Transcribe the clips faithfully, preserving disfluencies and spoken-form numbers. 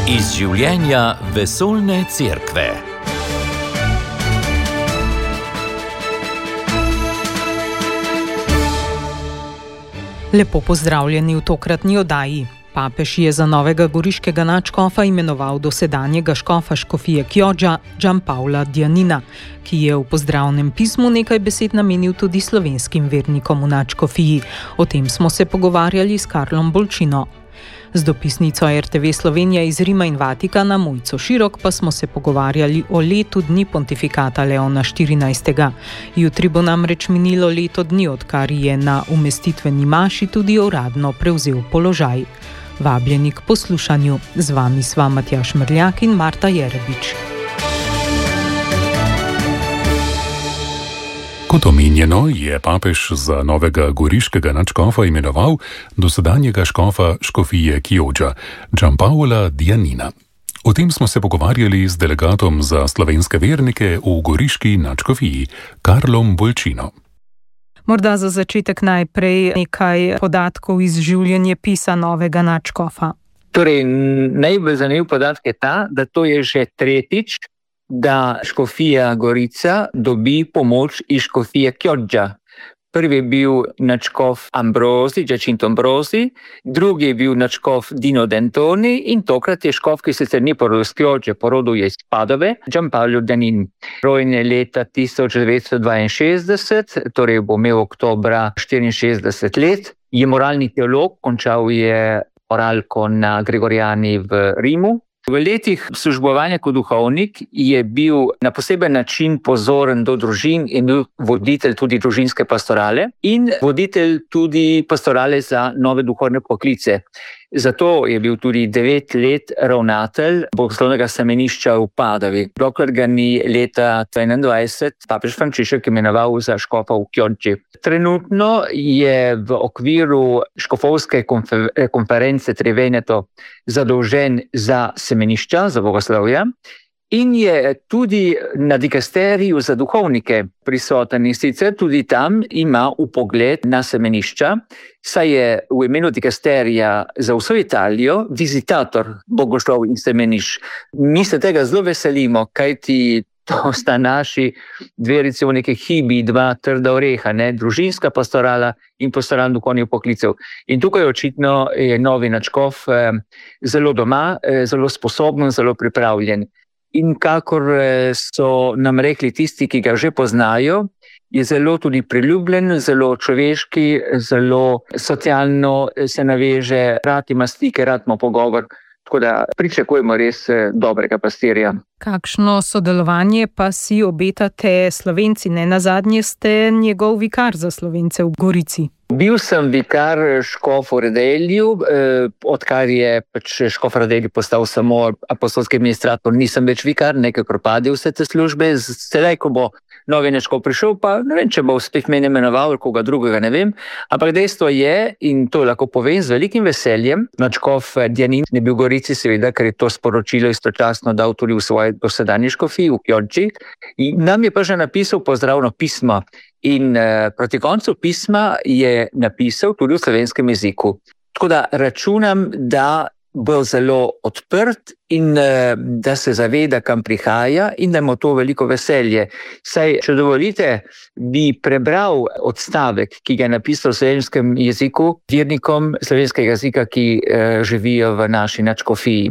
Iz življenja vesoljne cerkve. Lepo pozdravljeni v tokratni oddaji. Papež je za novega goriškega nadškofa imenoval dosedanjega škofa škofije Chioggia Gianpaola Dianina, ki je v pozdravnem pismu nekaj besed namenil tudi slovenskim vernikom v nadškofiji. O tem smo se pogovarjali s Karlom Bolčino. Z dopisnico er te ve Slovenija iz Rima in Vatikana Mojco Širok pa smo se pogovarjali o letu dni pontifikata Leona štirinajstega. Jutri bo namreč minilo leto dni, odkar je na umestitveni maši tudi uradno prevzel položaj. Vabljeni k poslušanju. Z vami sva Matjaž Mrljak in Marta Jerebič. Kot omenjeno, je papež za novega goriškega nadškofa imenoval dosedanjega škofa škofije Chioggia Gianpaola Dianina. O tem smo se pogovarjali z delegatom za slovenske vernike v goriški nadškofiji, Karlom Bolčino. Morda za začetek najprej nekaj podatkov iz življenjepisa novega nadškofa. Torej, najbolj zanimiv podatek je ta, da to je že tretjič, da škofija Gorica dobi pomoč iz škofije Chioggia. Prvi je bil nadškof Ambrosi, Giacinto Ambrosi, drugi je bil nadškof Dino Dentoni in tokrat je škof, ki sicer ni porodil iz Chioggia, porodil je iz Padove, Gianpaolo Dianin. Rojen je leta tisoč devetsto dvainšestdeset, torej bo imel oktobra štiriinšestdeset let, je moralni teolog, končal je oralko na Gregorijani v Rimu. V letih službovanja kot duhovnik je bil na poseben način pozoren do družin in bil voditelj tudi družinske pastorale in voditelj tudi pastorale za nove duhovne poklice. Zato je bil tudi devet let ravnatelj bogoslovnega semenišča v Padovi, dokler ga ni leta enaindvajset papež Frančišek imenoval za škofa v Chioggi. Trenutno je v okviru škofovske konfer- konference Tre Veneto zadolžen za semenišča, za bogoslovja, in je tudi na dikasteriju za duhovnike prisoten in sicer tudi tam ima vpogled na semenišča, saj je v imenu dikasterija za vso Italijo vizitator bogoslov in semenišč. Mi se tega zelo veselimo, kajti to sta naši dve recimo neke hibi, dva trda oreha, ne? Družinska pastorala in pastoral duhovnih poklicev. In tukaj očitno je novi nadškof eh, zelo doma, eh, zelo sposoben, zelo pripravljen. In kakor so nam rekli tisti, ki ga že poznajo, je zelo tudi priljubljen, zelo človeški, zelo socialno se naveže, rad ima stike, rad ima pogovor. Tako da pričakujemo res dobrega pastirja. Kakšno sodelovanje pa si obetate Slovenci? Ne nazadnje ste njegov vikar za Slovence v Gorici. Bil sem vikar škof v Radelju, eh, odkar je pač škof v Radelju postal samo apostolski administrator, nisem več vikar, nekaj propadil vse te službe. Sedaj, ko bo novi nadškof prišel, pa ne vem, če bo spet mene imenoval, koga drugega ne vem, ampak dejstvo je, in to lahko povem z velikim veseljem, nadškof Dianin je bil v Gorici, seveda, ker je to sporočilo istočasno dal tudi v svoje dosedanji škofiji v Chioggi, in nam je pa že napisal pozdravno pismo. In uh, proti koncu pisma je napisal tudi v slovenskem jeziku. Tako da računam, da bo zelo odprt in uh, da se zaveda, kam prihaja in da ima to veliko veselje. Saj, če dovolite, bi prebral odstavek, ki ga je napisal v slovenskem jeziku vernikom slovenskega jezika, ki uh, živijo v naši nadškofiji.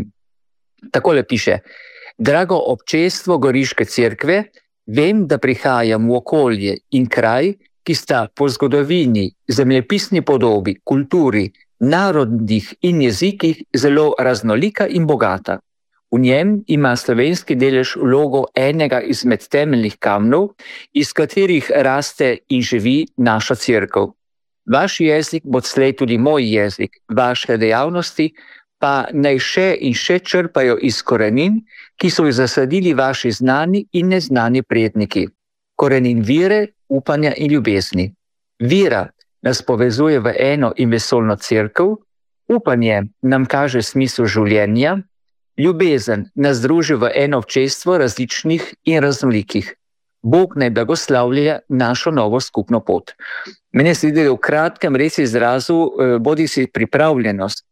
Takole piše: Drago občestvo Goriške cerkve, vem, da prihajam v okolje in kraj, ki sta po zgodovini, zemljepisni podobi, kulturi, narodih in jezikih zelo raznolika in bogata. V njem ima slovenski delež vlogo enega izmed temeljnih kamnov, iz katerih raste in živi naša cerkev. Vaš jezik bo slej tudi moj jezik, vaše dejavnosti pa naj še in še črpajo iz korenin, ki so jih zasadili vaši znani in neznani predniki. Korenin vire, upanja in ljubezni. Vira nas povezuje v eno in vesoljno cerkev, upanje nam kaže smisel življenja, ljubezen nas združi v eno občestvo različnih in raznolikih. Bog naj blagoslavlja našo novo skupno pot. Mene se zdi, da v kratkem res izrazu bodi si pripravljenost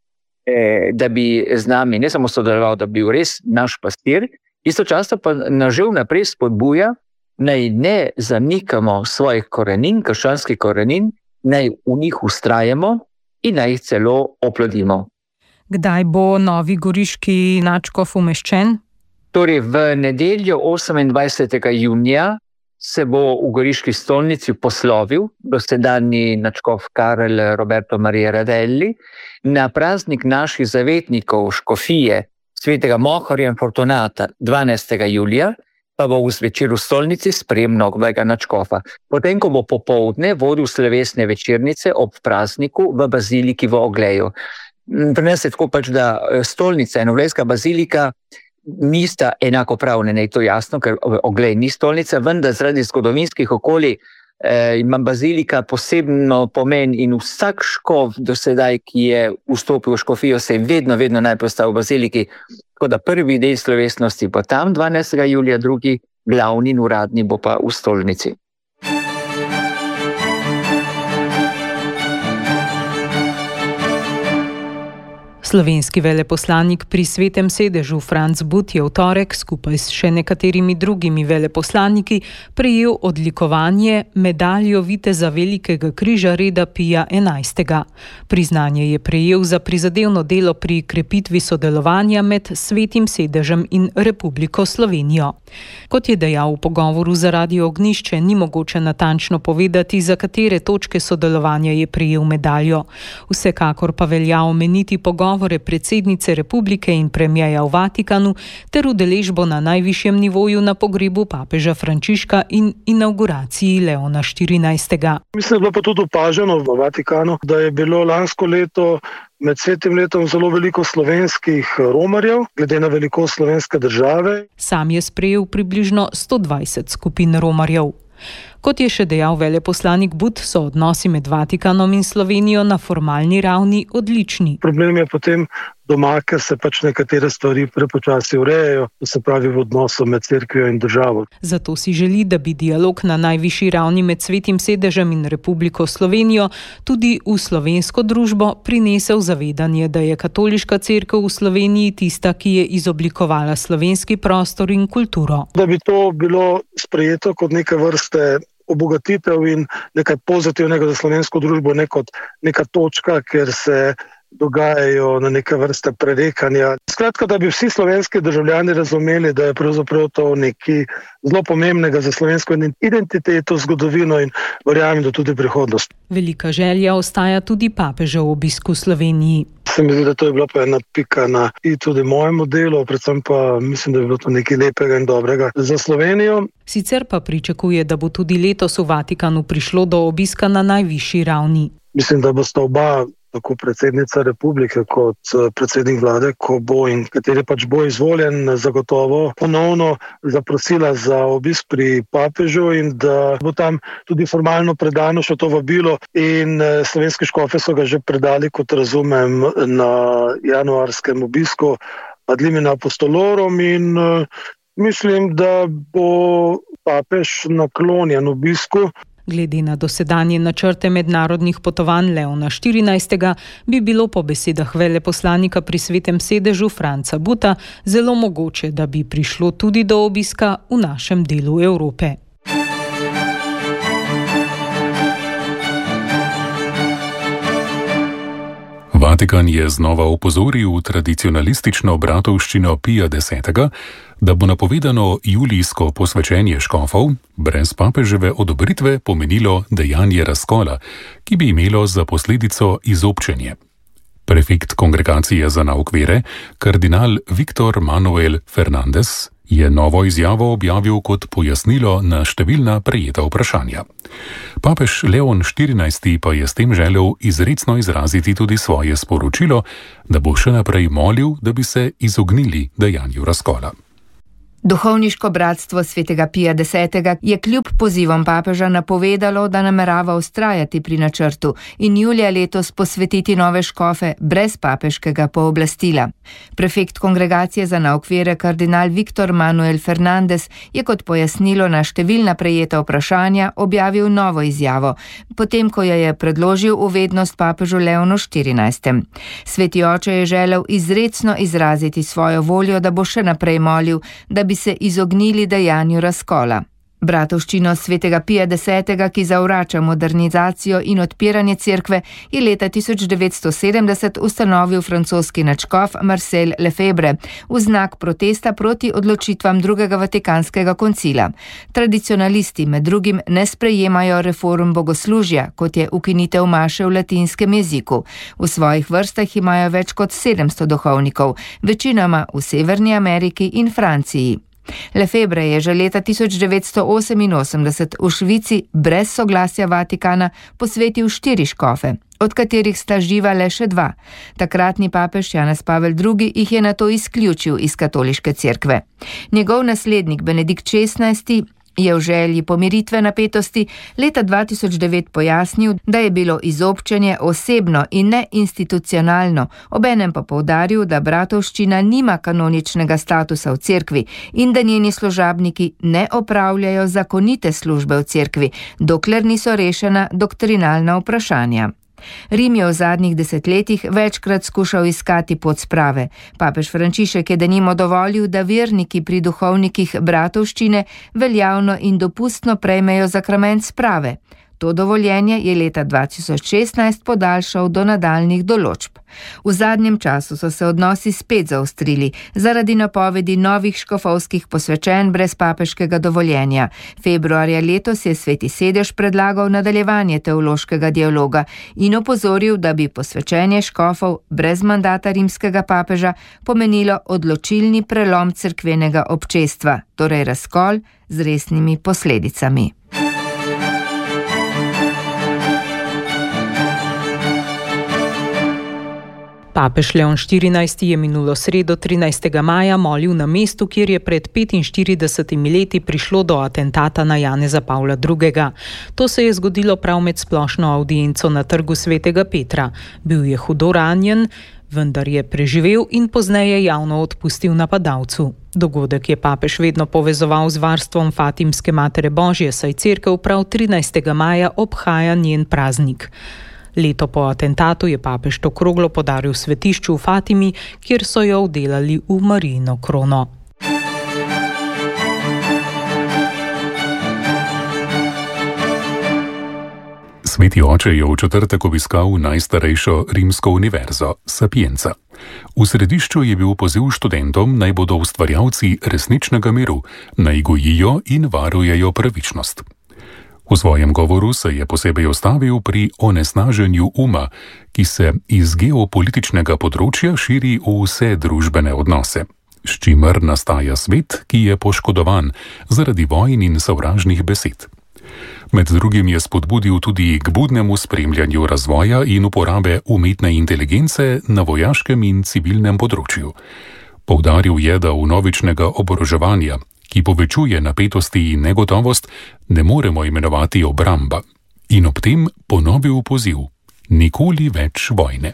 da bi z nami ne samo sodeloval, da bi bil res naš pastir, istočasno pa nas že vnaprej spodbuja, naj ne zanikamo svojih korenin, krščanskih korenin, naj v njih vztrajamo in naj jih celo oplodimo. Kdaj bo novi goriški nadškof umeščen? Torej, v nedeljo osemindvajsetega junija se bo v Goriški stolnici poslovil dosedanji nadškof Karel Roberto Maria Radelli na praznik naših zavetnikov škofije svetega Mohorja in Fortunata dvanajstega julija, pa bo v zvečer v stolnici sprejem novega nadškofa. Potem, ko bo popoldne vodil slovesne večernice ob prazniku v baziliki v Ogleju. Pri nas je tako pač, da stolnica in Oglejska bazilika nista enakopravne, ne je to jasno, ker Oglej ni stolnica, vendar zaradi zgodovinskih okolij eh, ima bazilika posebno pomen in vsak škof do sedaj, ki je vstopil v škofijo, se je vedno, vedno najprej ostal v baziliki. Tako da prvi del slovesnosti bo tam dvanajstega julija, drugi glavni in uradni bo pa v stolnici. Slovenski veleposlanik pri Svetem sedežu Franc But je v torek skupaj s še nekaterimi drugimi veleposlaniki prejel odlikovanje medaljo viteza Velikega križa reda Pija enajstega. Priznanje je prejel za prizadevno delo pri krepitvi sodelovanja med Svetim sedežem in Republiko Slovenijo. Kot je dejal v pogovoru za Radio Ognjišče, ni mogoče natančno povedati, za katere točke sodelovanja je prejel medaljo. Vsekakor pa velja omeniti pogovor predsednice republike in premierja v Vatikanu ter udeležbo na najvišjem nivoju na pogrebu papeža Frančiška in inauguraciji Leona štirinajstega. Mislim, da je bilo pa tudi opaženo v Vatikanu, da je bilo lansko leto med svetim letom zelo veliko slovenskih romarjev, glede na velikost slovenske države. Sam je sprejel približno sto dvajset skupin romarjev. Kot je še dejal veleposlanik But, so odnosi med Vatikanom in Slovenijo na formalni ravni odlični. Problem je potem doma, ker se pač nekatere stvari prepočasi urejajo, to se pravi v odnosu med cerkvijo in državo. Zato si želi, da bi dialog na najvišji ravni med Svetim sedežem in Republiko Slovenijo tudi v slovensko družbo prinesel zavedanje, da je katoliška cerkev v Sloveniji tista, ki je izoblikovala slovenski prostor in kulturo. Da bi to bilo sprejeto kot neke vrste obogatitev in nekaj pozitivnega za slovensko družbo, ne kot neka točka, kjer se dogajajo na neke vrste prerekanja. Skratka, da bi vsi slovenski državljani razumeli, da je pravzaprav to nekaj zelo pomembnega za slovensko identiteto, zgodovino in verjamem, da tudi prihodnost. Velika želja ostaja tudi papežev obisk v Sloveniji. Se mi zdi, da to je bila pa ena pika na i tudi mojemu delu, predvsem pa mislim, da je bilo to nekaj lepega in dobrega za Slovenijo. Sicer pa pričakuje, da bo tudi letos v Vatikanu prišlo do obiska na najvišji ravni. Mislim, da bosta oba, tako predsednica republike kot predsednik vlade, ko bo in kateri pač bo izvoljen, zagotovo ponovno zaprosila za obisk pri papežu in da bo tam tudi formalno predano še to vabilo in slovenski škofe so ga že predali, kot razumem, na januarskem obisku ad limina apostolorum in mislim, da bo papež naklonjen obisku. Glede na dosedanje načrte mednarodnih potovanj Leona štirinajstega bi bilo po besedah veleposlanika pri Svetem sedežu Franca Buta zelo mogoče, da bi prišlo tudi do obiska v našem delu Evrope. Vatikan je znova opozoril tradicionalistično bratovščino Pija desetega, da bo napovedano julijsko posvečenje škofov brez papeževe odobritve pomenilo dejanje razkola, ki bi imelo za posledico izobčenje. Prefekt Kongregacije za nauk vere, kardinal Viktor Manuel Fernandez, je novo izjavo objavil kot pojasnilo na številna prejeta vprašanja. Papež Leon štirinajsti pa je s tem želel izrecno izraziti tudi svoje sporočilo, da bo še naprej molil, da bi se izognili dejanju razkola. Duhovniško bratstvo svetega Pija desetega je kljub pozivom papeža napovedalo, da namerava vztrajati pri načrtu in julija letos posvetiti nove škofe brez papeškega pooblastila. Prefekt kongregacije za naukvire kardinal Viktor Manuel Fernandez je kot pojasnilo na številna prejeta vprašanja objavil novo izjavo, potem ko jo je predložil v vednost papežu Leonu štirinajstemu. Sveti oče je želel izrecno izraziti svojo voljo, da bo še naprej molil, da bi se izognili dejanju razkola. Bratovščino svetega Pija desetega, ki zavrača modernizacijo in odpiranje cerkve, je leta tisoč devetsto sedemdeset ustanovil francoski nadškof Marcel Lefebvre v znak protesta proti odločitvam drugega vatikanskega koncila. Tradicionalisti med drugim ne sprejemajo reform bogoslužja, kot je ukinitev maše v latinskem jeziku. V svojih vrstah imajo več kot sedemsto duhovnikov, večinoma v Severni Ameriki in Franciji. Lefebvre je že leta tisoč devetsto oseminosemdeset v Švici brez soglasja Vatikana posvetil štiri škofe, od katerih sta živa le še dva. Takratni papež Janez Pavel drugi jih je nato izključil iz katoliške cerkve. Njegov naslednik Benedikt šestnajsti je v želji pomiritve napetosti leta dva tisoč devet pojasnil, da je bilo izobčenje osebno in ne institucionalno, obenem pa poudaril, da bratovščina nima kanoničnega statusa v cerkvi in da njeni služabniki ne opravljajo zakonite službe v cerkvi, dokler niso rešena doktrinalna vprašanja. Rim je v zadnjih desetletjih večkrat skušal iskati pot sprave. Papež Frančišek je denimo dovolil, da verniki pri duhovnikih bratovščine veljavno in dopustno prejmejo sakrament sprave. To dovoljenje je leta dva tisoč šestnajst podaljšal do nadaljnjih določb. V zadnjem času so se odnosi spet zaostrili zaradi napovedi novih škofovskih posvečenj brez papeškega dovoljenja. Februarja letos je Sveti sedež predlagal nadaljevanje teološkega dialoga in opozoril, da bi posvečenje škofov brez mandata rimskega papeža pomenilo odločilni prelom cerkvenega občestva, torej razkol z resnimi posledicami. Papež Leon štirinajsti je minulo sredo trinajstega maja molil na mestu, kjer je pred petinštiridesetimi leti prišlo do atentata na Janeza Pavla drugega. To se je zgodilo prav med splošno avdienco na trgu svetega Petra. Bil je hudo ranjen, vendar je preživel in pozneje javno odpustil napadalcu. Dogodek je papež vedno povezoval z varstvom Fatimske Matere Božje, saj cerkev prav trinajstega maja obhaja njen praznik. Leto po atentatu je papež to kroglo podaril svetišču v Fatimi, kjer so jo vdelali v Marijino krono. Sveti oče je v četrtek obiskal najstarejšo rimsko univerzo, Sapienza. V središču je bil poziv študentom, naj bodo ustvarjalci resničnega miru, naj gojijo in varujejo pravičnost. V svojem govoru se je posebej ustavil pri onesnaženju uma, ki se iz geopolitičnega področja širi v vse družbene odnose, s čimer nastaja svet, ki je poškodovan zaradi vojn in sovražnih besed. Med drugim je spodbudil tudi k budnemu spremljanju razvoja in uporabe umetne inteligence na vojaškem in civilnem področju. Poudaril je, da vnovičnega oboroževanja, ki povečuje napetosti in negotovost, ne moremo imenovati obramba. In ob tem ponovil poziv: nikoli več vojne.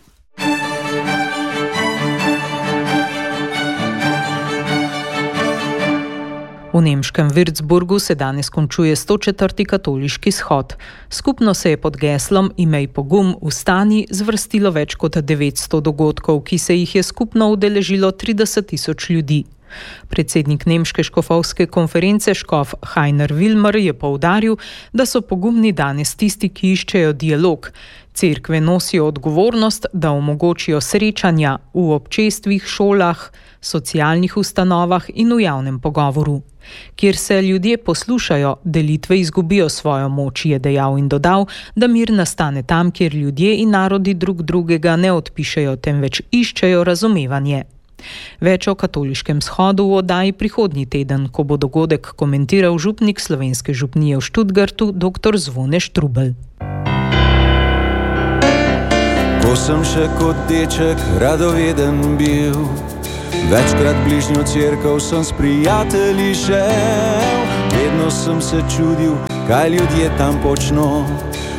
V nemškem Würzburgu se danes končuje sto četrti katoliški shod. Skupno se je pod geslom Imej pogum, vstani zvrstilo več kot devetsto dogodkov, ki se jih je skupno udeležilo trideset tisoč ljudi. Predsednik nemške škofovske konference škof Heiner Wilmer je poudaril, da so pogumni danes tisti, ki iščejo dialog. Cerkve nosijo odgovornost, da omogočijo srečanja v občestvih, šolah, socialnih ustanovah in v javnem pogovoru. Kjer se ljudje poslušajo, delitve izgubijo svojo moč, je dejal in dodal, da mir nastane tam, kjer ljudje in narodi drug drugega ne odpišejo, temveč iščejo razumevanje. Več o katoliškem shodu v oddaji prihodnji teden, ko bo dogodek komentiral župnik slovenske župnije v Študgartu, dr. Zvone Štrubelj. Ko sem še kot deček radoveden bil, Večkrat bližnjo cerkev sem s prijatelji šel, vedno sem se čudil, kaj ljudje tam počno.